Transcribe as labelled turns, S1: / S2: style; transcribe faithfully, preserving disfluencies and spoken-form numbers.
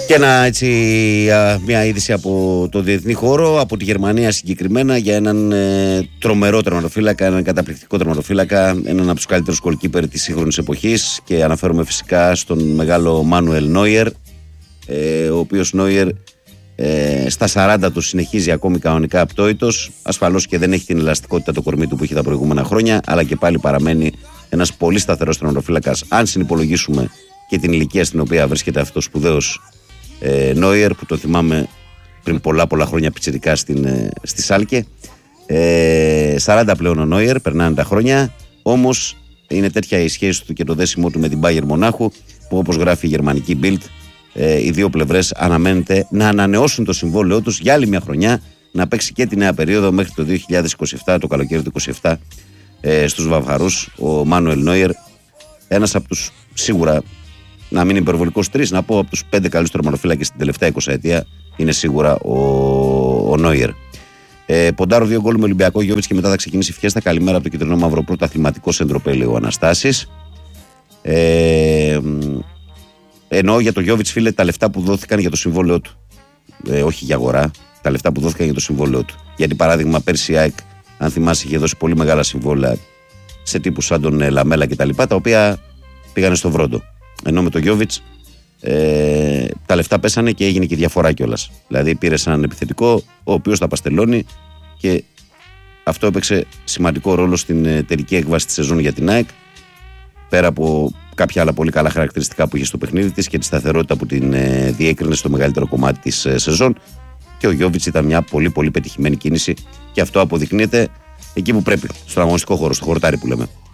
S1: Και ένα, έτσι, μια είδηση από το διεθνή χώρο, από τη Γερμανία συγκεκριμένα, για έναν ε, τρομερό τερματοφύλακα, έναν καταπληκτικό τερματοφύλακα, έναν από τους καλύτερους goalkeeper της σύγχρονης εποχής, και αναφέρομαι φυσικά στον μεγάλο Μάνουελ Νόιερ, ε, ο οποίος Νόιερ ε, στα σαράντα του συνεχίζει ακόμη κανονικά απτόητος. Ασφαλώς και δεν έχει την ελαστικότητα το κορμί του που είχε τα προηγούμενα χρόνια, αλλά και πάλι παραμένει ένας πολύ σταθερός τερματοφύλακας, αν συνυπολογίσουμε και την ηλικία στην οποία βρίσκεται αυτός ο σπουδαίος ε, Νόιερ, που το θυμάμαι πριν πολλά πολλά χρόνια πιτσιρικά στην, ε, στη Σάλκε. ε, σαράντα πλέον ο Νόιερ, περνάνε τα χρόνια, όμως είναι τέτοια η σχέση του και το δέσιμό του με την Bayern Μονάχου, που όπως γράφει η γερμανική Bild, ε, οι δύο πλευρές αναμένεται να ανανεώσουν το συμβόλαιό τους για άλλη μια χρονιά, να παίξει και τη νέα περίοδο μέχρι το δύο χιλιάδες είκοσι επτά, το καλοκαίρι του είκοσι επτά, ε, στους Βαβαρούς. Ο Μάνουελ Νόιερ, ένας από τους, σίγουρα, να μην είναι υπερβολικός, τρεις, να πω από τους πέντε καλούς τερματοφύλακες στην τελευταία εικοσαετία, είναι σίγουρα ο, ο Νόιερ. Ε, ποντάρω δύο γκολ με Ολυμπιακό Γιόβιτς και μετά θα ξεκινήσει φιέστα. Καλημέρα από το κεντρικό μαύρο πρωταθληματικό Σεντροπέλαιο, ο Αναστάσης. Ε, εννοώ για το Γιόβιτς, φίλε, τα λεφτά που δόθηκαν για το συμβόλαιό του. Ε, όχι για αγορά, τα λεφτά που δόθηκαν για το συμβόλαιό του. Γιατί παράδειγμα, πέρσι η ΑΕΚ, αν θυμάσαι, είχε δώσει πολύ μεγάλα συμβόλαια σε τύπους σαν τον ε, Λαμέλα κτλ., τα, τα οποία πήγανε στο βρόντο. Ενώ με τον Γιόβιτς ε, τα λεφτά πέσανε και έγινε και διαφορά κιόλας. Δηλαδή πήρε έναν επιθετικό, ο οποίος τα παστελώνει, και αυτό έπαιξε σημαντικό ρόλο στην εταιρική έκβαση της σεζόν για την ΑΕΚ. Πέρα από κάποια άλλα πολύ καλά χαρακτηριστικά που είχε στο παιχνίδι της και τη σταθερότητα που την ε, διέκρινε στο μεγαλύτερο κομμάτι της ε, σεζόν. Και ο Γιόβιτς ήταν μια πολύ πολύ πετυχημένη κίνηση, και αυτό αποδεικνύεται εκεί που πρέπει, στον αγωνιστικό χώρο, στο χορτάρι που λέμε.